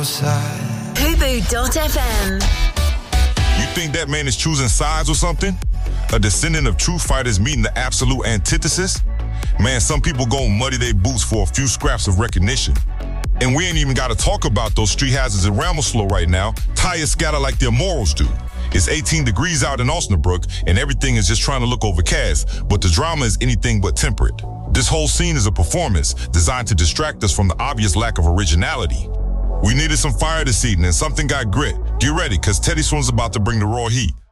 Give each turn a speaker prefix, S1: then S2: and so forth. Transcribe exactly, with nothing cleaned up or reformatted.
S1: side.
S2: Hubu dot F M.
S3: You think that man is choosing sides or something? A descendant of true fighters meeting the absolute antithesis? Man, some people gon' muddy their boots for a few scraps of recognition. And we ain't even gotta talk about those street hazards in Ramoslow right now. Tires scatter like their morals do. It's eighteen degrees out in Osnabrück, and everything is just trying to look overcast, but the drama is anything but temperate. This whole scene is a performance designed to distract us from the obvious lack of originality. We needed some fire this evening, and something got grit. Get ready, cause Teddy Swims about to bring the raw heat.